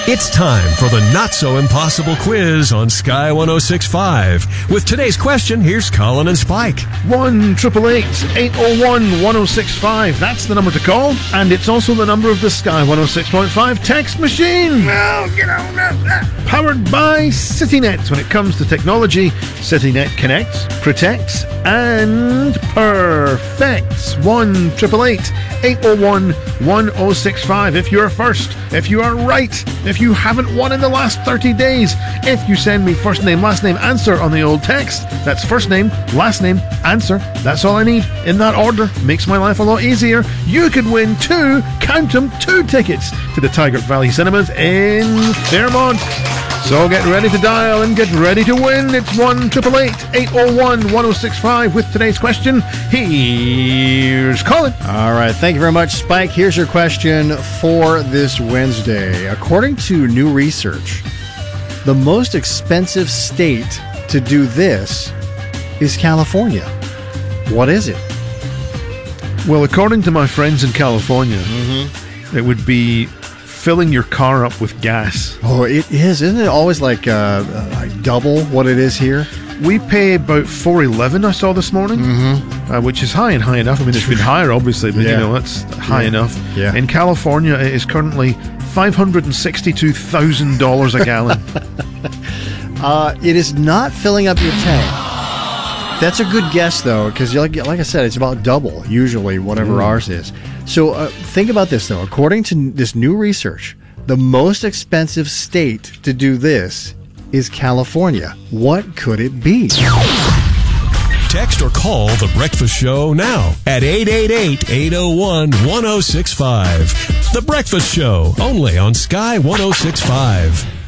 It's time for the not-so-impossible quiz on Sky 106.5. With today's question, here's Colin and Spike. 1-888-801-1065. That's the number to call, and it's also the number of the Sky 106.5 text machine. Oh, get on that. Powered by CityNet. When it comes to technology, CityNet connects, protects, and perfects. 1-888-801-1065. If you're first, if you are right, if you haven't won in the last 30 days, if you send me first name, last name, answer on the old text. That's first name, last name, answer. That's all I need. In that order. Makes my life a lot easier. You could win two tickets to the Tigert Valley Cinemas in Fairmont. So get ready to dial and get ready to win. It's 1-888-801-1065 with today's question. Here's Colin. All right, thank you very much, Spike. Here's your question for this Wednesday. According to new research, the most expensive state to do this is California. What is it? Well, according to my friends in California, it would be filling your car up with gas. Oh, it is. Isn't it always like double what it is here? We pay about $4.11 I saw this morning, which is high enough. I mean, it's been higher, obviously, but, that's high enough. Yeah. In California, it is currently $562,000 a gallon. It is not filling up your tank. That's a good guess, though, because like I said, it's about double, usually, whatever ours is. So think about this, though. According to this new research, the most expensive state to do this is California. What could it be? Text or call The Breakfast Show now at 888-801-1065. The Breakfast Show, only on Sky 106.5.